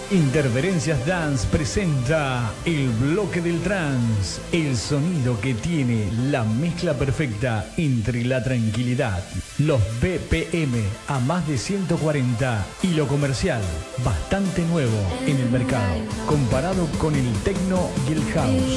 Interferencias Dance presenta el bloque del trance, el sonido que tiene la mezcla perfecta entre la tranquilidad, los BPM a más de 140 y lo comercial, bastante nuevo en el mercado, comparado con el techno y el house.